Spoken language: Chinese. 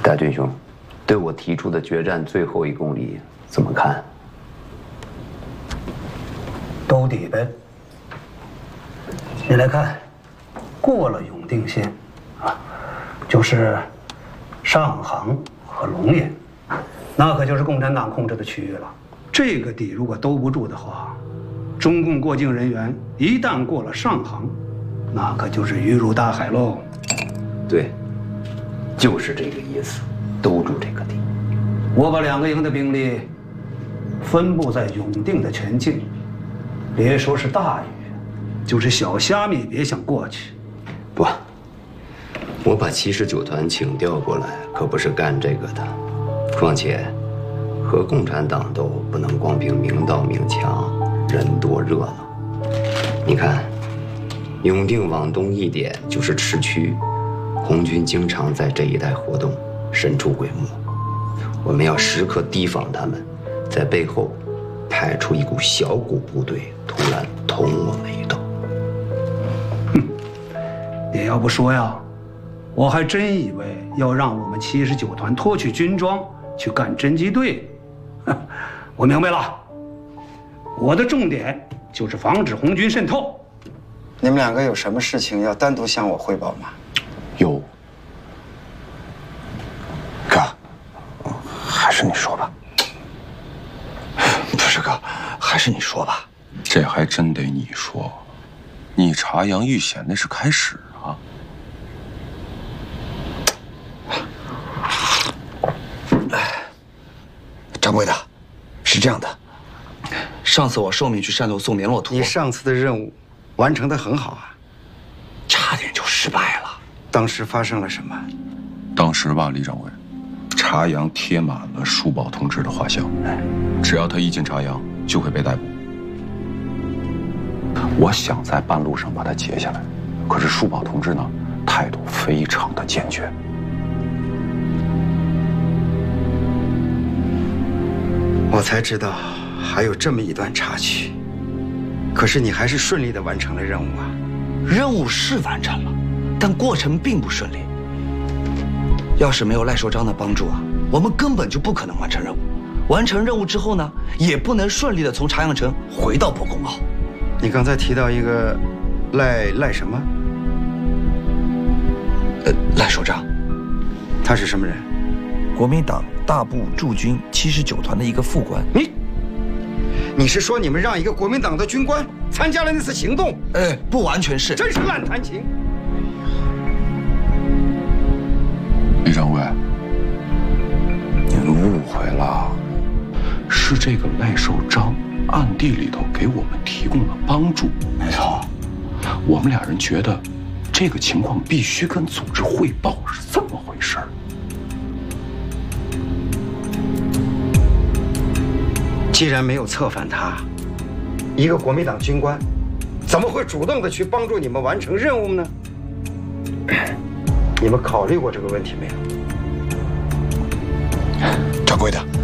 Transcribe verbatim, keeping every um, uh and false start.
大军兄，对我提出的决战最后一公里怎么看？ 兜底呗。你来看，过了永定县，啊，就是上杭和龙岩，那可就是共产党控制的区域了。这个底如果兜不住的话，中共过境人员一旦过了上杭，那可就是鱼入大海喽。 对，就是这个意思，兜住这个底。 我把两个营的兵力分布在永定的全境，别说是大鱼，就是小虾米别想过去。 不，我把七十九团请调过来，可不是干这个的。况且，和共产党斗不能光凭明刀明枪，人多热闹。你看，永定往东一点就是赤区，红军经常在这一带活动，神出鬼没。我们要时刻提防他们，在背后派出一股小股部队，突然捅我们一刀。 哼，你要不说呀，我还真以为要让我们七十九团脱去军装去干侦缉队。我明白了，我的重点就是防止红军渗透。 你们两个有什么事情要单独向我汇报吗？ 有。哥，还是你说吧。不是哥，还是你说吧。 这还真得你说。你茶阳遇险那是开始啊。 掌柜的，是这样的，上次我受命去汕头送棉骆驼，你上次的任务完成得很好啊，差点就失败了。当时发生了什么？ 当时吧，李掌柜，茶阳贴满了树宝同志的画像，只要他一进茶阳，就会被逮捕。我想在半路上把他截下来，可是树宝同志呢，态度非常的坚决。 我才知道还有这么一段插曲，可是你还是顺利的完成了任务啊！ 任务是完成了，但过程并不顺利。要是没有赖寿章的帮助啊，我们根本就不可能完成任务。完成任务之后呢，也不能顺利的从茶阳城回到博公坳。 你刚才提到一个赖赖什么？ 呃，赖寿章， 他是什么人？ 国民党大部驻军七十九团的一个副官。 你，你是说你们让一个国民党的军官参加了那次行动？ 哎，不完全是， 真是烂弹琴。 李掌柜，您误会了，是这个赖寿章暗地里头给我们提供了帮助。 没错， 我们俩人觉得这个情况必须跟组织汇报，是这么回事儿。 既然没有策反他，一个国民党军官怎么会主动的去帮助你们完成任务呢？你们考虑过这个问题没有？ 掌柜的，